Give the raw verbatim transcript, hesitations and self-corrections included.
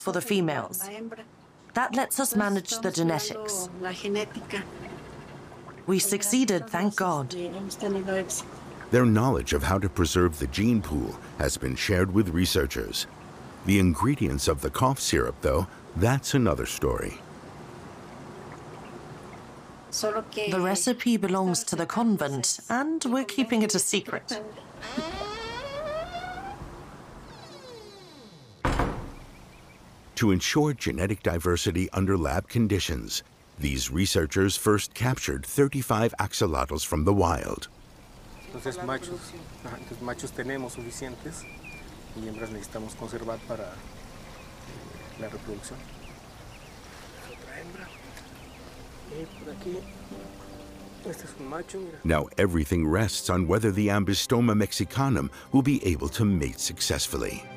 for the females. That lets us manage the genetics. We succeeded, thank God. Their knowledge of how to preserve the gene pool has been shared with researchers. The ingredients of the cough syrup, though, that's another story. The recipe belongs to the convent, and we're keeping it a secret. To ensure genetic diversity under lab conditions, these researchers first captured thirty-five axolotls from the wild. Entonces machos, entonces machos tenemos suficientes y hembras necesitamos conservar para la reproducción. Otra hembra. Y por aquí, este es un macho, mira. Now everything rests on whether the Ambystoma mexicanum will be able to mate successfully.